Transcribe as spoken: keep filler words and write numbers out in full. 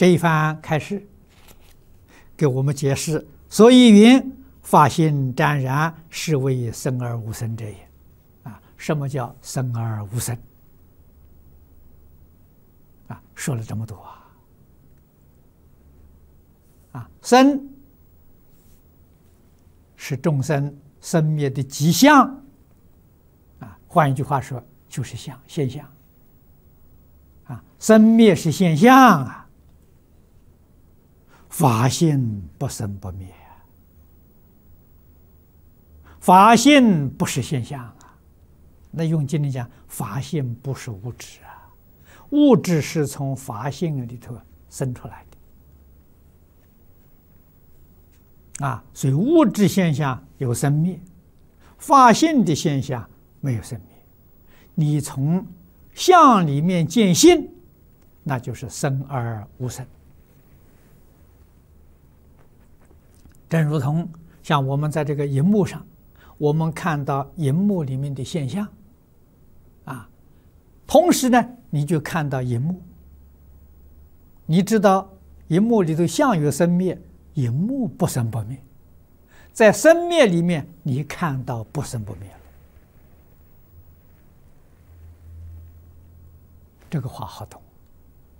这一番开示，给我们解释，所以云法性湛然，是为生而无生者也。啊，什么叫生而无生？啊，说了这么多啊！啊，生是众生生灭的迹象。啊，换一句话说，就是相现象。啊，生灭是现象啊，法性不生不灭，法性不是现象啊。那用经里讲，法性不是物质啊，物质是从法性里头生出来的啊。所以物质现象有生灭，法性的现象没有生灭。你从相里面见性，那就是生而无生。正如同像我们在这个荧幕上，我们看到荧幕里面的现象，啊，同时呢，你就看到荧幕，你知道荧幕里头相有生灭，荧幕不生不灭，在生灭里面，你看到不生不灭了。这个话好懂。